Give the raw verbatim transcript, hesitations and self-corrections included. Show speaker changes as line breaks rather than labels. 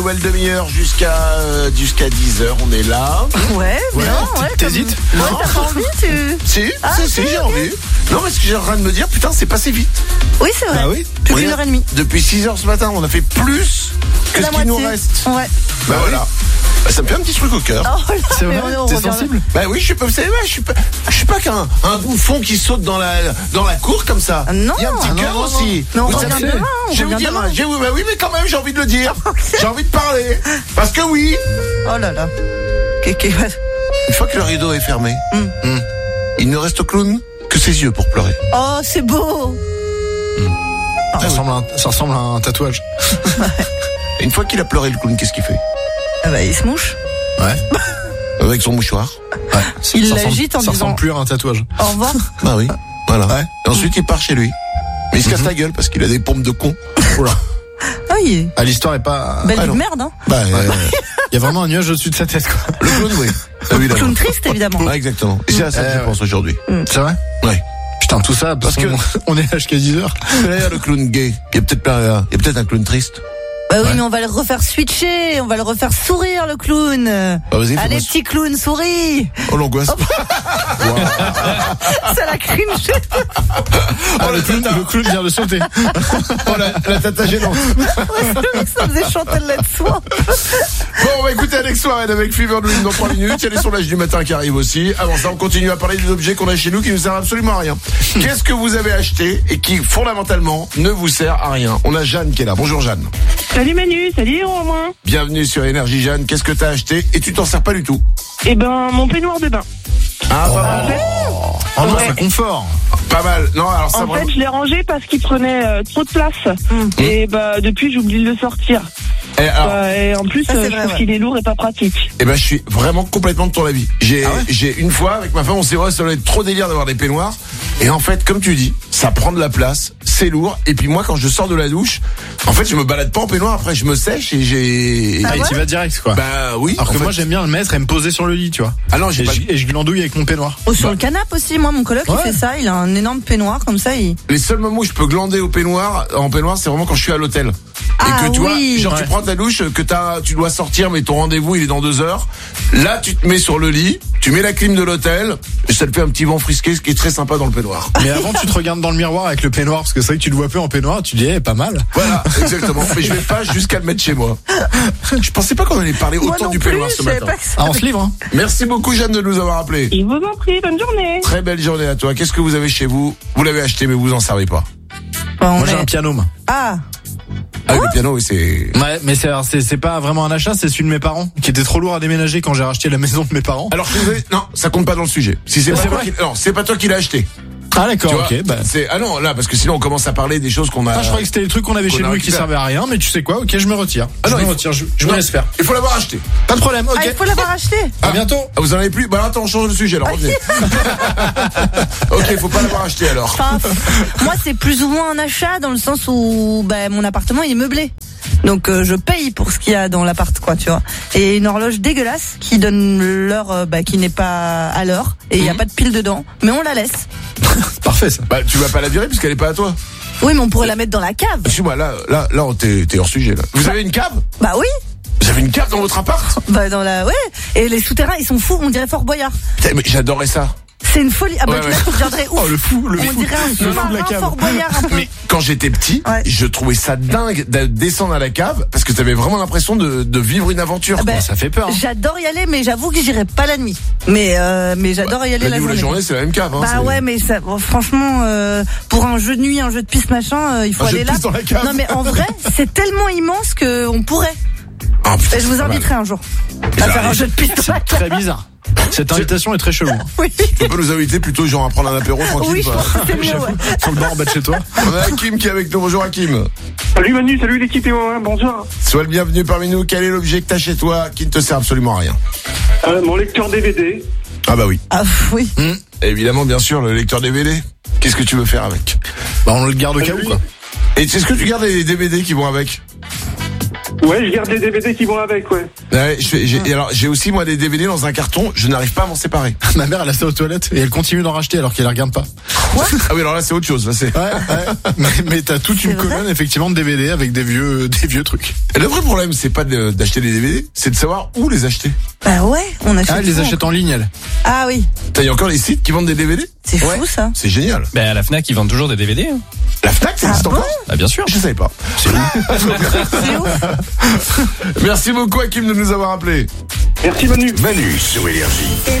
Nouvelle demi-heure jusqu'à euh, jusqu'à dix heures, on est là.
Ouais, mais
Ouais,
non, ouais.
t'hésites
comme...
Non.
Ouais, t'as pas envie, tu...
Si,
Ah,
si, si,
si,
j'ai
ok.
envie. Non, mais ce que j'ai en train de me dire, putain, c'est passé vite.
Oui, c'est vrai.
Bah oui.
Plus
Oui.
d'une heure et demie.
Depuis six heures ce matin, on a fait plus que
La
ce qui nous
moitié.
reste.
Ouais.
Bah voilà. Bah, ça me fait un petit truc au cœur.
Oh là,
C'est
mais
vrai,
on- on
t'es
revient là.
sensible?
Bah oui, je suis pas, vous savez, ouais, je suis pas, je suis pas qu'un un bouffon qui saute dans la dans la cour comme ça.
Ah non.
Il y a un petit
Ah non,
cœur
non,
aussi.
Mais on
Vous
revient
savez,
demain, on
je vais vous
revient
dire,
demain.
je vais vous- bah oui, mais quand même, j'ai envie de le dire. J'ai envie de parler. Parce que oui,
Oh là là. Que- que-
une fois que le rideau est fermé,
Mm.
mm, il ne reste au clown que ses yeux pour pleurer.
Oh, c'est beau.
Ça ressemble à un, ça ressemble à un tatouage.
Et une fois qu'il a pleuré le clown, qu'est-ce qu'il fait?
Ah bah, il se mouche.
Ouais.
Avec son mouchoir.
Ouais. Ça-
Il
ça ressemble-
l'agite en
Ça
disant-
ressemble plus à un tatouage.
Au revoir.
Bah oui. Voilà.
Ouais.
Et ensuite, il part chez lui. Mais il se casse la gueule parce qu'il a des pompes de con.
Oula.
Ah oui.
Ah, l'histoire est pas.
Belle
Ah
vie
non.
de merde, hein.
Bah, euh,
Il y a vraiment un nuage au-dessus de sa tête, quoi.
le clown, oui. Évidemment.
Clown triste, évidemment.
Ouais, exactement. Et c'est à ça que
Euh,
je
ouais.
pense aujourd'hui.
C'est vrai?
Ouais.
Putain, tout ça, parce,
Parce
qu'on on est là jusqu'à dix heures.
Derrière le clown gay, il y a peut-être pas- il y a peut-être un clown triste.
Bah oui,
Ouais.
mais on va le refaire switcher, on va le refaire sourire, le clown.
Bah, vas-y,
Allez,
fais-moi-
petit clown, souris.
Oh l'angoisse.
Ça la cringe.
Ah, le clown, le clown vient de sauter.
Oh la, la tata gênante.
Le mec, ça faisait chanter le lait de soie.
Bon, on va écouter Alex Warren avec Fever Dream dans trois minutes. Il y a les sondages du matin qui arrivent aussi. Avant ça, on continue à parler des objets qu'on a chez nous qui ne servent absolument à rien. Qu'est-ce que vous avez acheté et qui, fondamentalement, ne vous sert à rien? On a Jeanne qui est là. Bonjour Jeanne.
Salut Manu, salut Romain.
Bienvenue sur Énergie Jeanne. Qu'est-ce que t'as acheté et tu t'en sers pas du tout?
Eh ben, mon peignoir de bain.
Ah, pas mal.
Oh non,
Ouais.
c'est confort.
Pas mal. Non, alors ça
En
vraiment.
fait, je l'ai rangé parce qu'il prenait euh, trop de place.
Mm.
Et bah, depuis, j'oublie de le sortir.
Eh, alors,
Euh, et en plus,
Ça, c'est
euh, je
vrai,
trouve
ouais.
qu'il est lourd et pas pratique.
eh ben, je suis vraiment complètement de ton avis. J'ai,
Ah ouais
j'ai une fois avec ma femme, on s'est dit, ouais, ça doit être trop délire d'avoir des peignoirs. Et en fait, comme tu dis, ça prend de la place, c'est lourd. Et puis moi, quand je sors de la douche, en fait, je me balade pas en peignoir. Après, je me sèche et j'ai.
Ah, et tu vas direct, quoi.
Bah oui.
Alors
en
que
fait.
moi, j'aime bien le mettre et me poser sur le lit, tu vois.
Ah non, j'ai
Et
pas.
je, et je glandouille avec mon peignoir.
Oh, sur
Bah.
le canapé aussi, moi, mon coloc,
Ouais.
il fait ça. Il a un énorme peignoir, comme ça, il...
Les seuls moments où je peux glander au peignoir, en peignoir, c'est vraiment quand je suis à l'hôtel.
Ah
et que tu
oui.
vois, genre tu
Ouais.
prends ta douche, que t'as, tu dois sortir, mais ton rendez-vous il est dans deux heures. Là, tu te mets sur le lit, tu mets la clim de l'hôtel, et ça te fait un petit vent frisqué, ce qui est très sympa dans le peignoir.
Mais avant, tu te regardes dans le miroir avec le peignoir, parce que c'est vrai que tu le vois peu en peignoir, tu dis, eh, pas mal.
Voilà, exactement. Mais je vais pas jusqu'à le mettre chez moi. Je pensais pas qu'on allait parler
Moi
autant
non
du
plus,
peignoir
je
ce
savais
matin.
pas que ça...
Ah, on se livre, hein.
Merci beaucoup Jeanne de nous avoir appelé.
Il vous en prie, bonne journée.
Très belle journée à toi. Qu'est-ce que vous avez chez vous? Vous l'avez acheté mais vous en servez pas.
Bah, on
Moi, j'ai
est-
un piano, moi.
Ah,
Ah, le piano, oui, c'est.
Ouais, mais c'est, alors, c'est, c'est pas vraiment un achat, c'est celui de mes parents, qui était trop lourd à déménager quand j'ai racheté la maison de mes parents.
Alors, je vous ai- non, ça compte pas dans le sujet. Si c'est
Mais
pas
c'est
toi
vrai.
qui, non, c'est pas toi qui l'as acheté.
Ah, d'accord,
Tu vois,
ok, bah.
c'est, ah non, là, parce que sinon on commence à parler des choses qu'on a.
Ah, je croyais que c'était les trucs qu'on avait
qu'on
chez
a
nous et qui
récupéré.
servaient à rien, mais tu sais quoi, ok, je me retire.
Ah
je
non,
me
il faut-
retire, je, je me
Non,
laisse faire.
Il faut l'avoir acheté.
Pas de problème, ok.
ah, il faut l'avoir acheté.
À bientôt.
Ah, vous en avez plus? Bah, attends, on change de sujet, alors revenez. Ok, il faut pas l'avoir acheté, alors.
Enfin, pff, moi, c'est plus ou moins un achat dans le sens où bah, mon appartement, il est meublé. Donc, euh, je paye pour ce qu'il y a dans l'appart, quoi, tu vois. Et une horloge dégueulasse qui donne l'heure euh, bah, qui n'est pas à l'heure. Et il n'y a pas de pile dedans. Mais on la laisse.
C'est parfait, ça.
Bah, tu vas pas la virer puisqu'elle est pas à toi.
Oui, mais on pourrait la mettre dans la cave.
Suis-moi, là, là, là, on t'es, t'es hors sujet, là. Vous avez une cave?
Bah oui.
Vous avez une cave dans votre appart?
Bah dans la... Ouais. Et les souterrains, ils sont fous. On dirait Fort Boyard.
Putain, mais j'adorais ça.
C'est une folie. Ah bah
Ouais,
tu
ouais.
vois, tu deviendrais ouf.
Oh, le fou, le
On
fou.
dirait un
Le fou de la
sous-marin
cave.
Fort Boyard un peu.
Mais quand j'étais petit,
Ouais.
je trouvais ça dingue de descendre à la cave parce que t'avais vraiment l'impression de, de vivre une aventure.
Ah
quoi.
bah,
Ça fait peur. hein.
J'adore y aller, mais j'avoue que j'irai pas la nuit. Mais euh, mais j'adore y aller
La
la
nuit ou
journée.
la journée, c'est la même cave. Hein,
Bah
c'est-
ouais, mais ça, bon, franchement, euh, pour un jeu de nuit, un jeu de piste machin, euh, il faut
Un jeu
aller
de
là.
piste dans la cave.
Non mais en vrai, c'est tellement immense que on pourrait.
Ah, putain,
Et je
c'est
vous
pas mal.
inviterai un jour à faire un jeu de piste dans la cave.
Très bizarre. Cette invitation est très chelou. hein.
Oui,
Tu peux nous inviter plutôt genre à prendre un apéro tranquille.
oui, je
quoi.
pense que c'est mieux. Ouais.
Sur le bar en bas de chez toi.
On a Hakim qui est avec nous. Bonjour Hakim.
Salut Manu, salut l'équipe et moi, bonjour.
Sois le bienvenu parmi nous. Quel est l'objet que t'as chez toi qui ne te sert absolument à rien?
Euh, mon lecteur D V D.
Ah bah oui.
Ah oui.
Hum, évidemment, bien sûr, le lecteur D V D. Qu'est-ce que tu veux faire avec?
Bah, on le garde au cas où, quoi.
Et c'est ce que tu gardes les D V D qui vont avec?
Ouais, je garde les D V D qui vont avec, ouais.
Ouais, je fais- j'ai, et alors, j'ai aussi, moi, des D V D dans un carton, je n'arrive pas à m'en séparer.
Ma mère, elle a ça aux toilettes et elle continue d'en racheter alors qu'elle les regarde pas.
Ah oui, alors là, c'est autre chose, là, c'est.
Ouais, ouais. Mais, mais t'as toute une
C'est vrai
colonne effectivement de D V D avec des vieux, des vieux trucs.
Et le vrai problème, c'est pas de- d'acheter des D V D, c'est de savoir où les acheter.
Bah ouais, on achète.
Ah, elle les
tout.
achète en ligne, elle.
Ah oui,
T'as, il y a encore des sites qui vendent des D V D?
c'est fou ça.
C'est génial.
Ben à la Fnac, ils vendent toujours des D V D. Hein.
La Fnac, ça
Ah
existe
bon
encore?
Ah bien sûr.
Je savais pas.
C'est ouf.
Merci beaucoup, Hakim, de nous avoir appelés.
Merci Manu.
Manu sur Énergie.